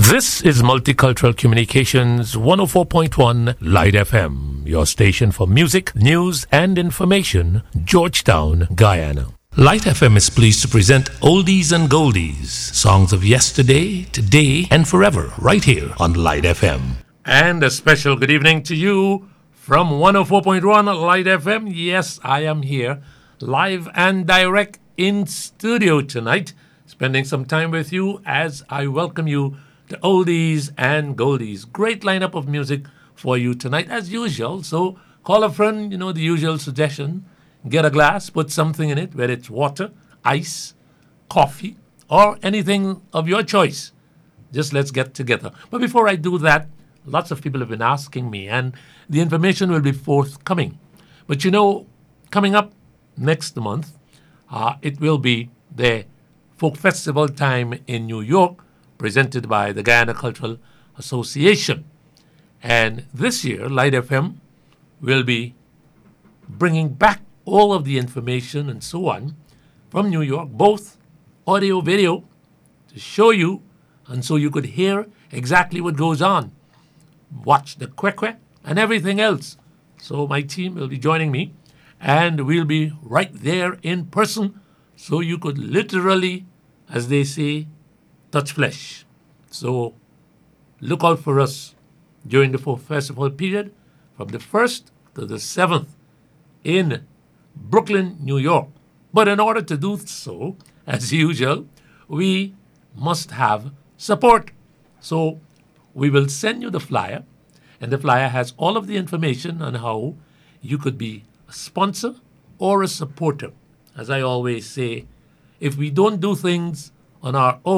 This is Multicultural Communications 104.1 Light FM, your station for music, news, and information, Georgetown, Guyana. Light FM is pleased to present Oldies and Goldies, songs of yesterday, today, and forever, right here on Light FM. And a special good evening to you from 104.1 Light FM. Yes, I am here, live and direct in studio tonight, spending some time with you as I welcome you to Oldies and Goldies. Great lineup of music for you tonight, as usual. So call a friend, the usual suggestion. Get a glass, put something in it, whether it's water, ice, coffee, or anything of your choice. Just let's get together. But before I do that, lots of people have been asking me, and the information will be forthcoming. But coming up next month, it will be the Folk Festival time in New York, presented by the Guyana Cultural Association. And this year, Light FM will be bringing back all of the information and so on from New York, both audio, video, to show you, and so you could hear exactly what goes on. Watch the kwekwe and everything else. So my team will be joining me, and we'll be right there in person, so you could literally, as they say, touch flesh. So look out for us during the Folk Festival period from the 1st to the 7th in Brooklyn, New York. But in order to do so, as usual, we must have support. So we will send you the flyer, and the flyer has all of the information on how you could be a sponsor or a supporter. As I always say, if we don't do things on our own,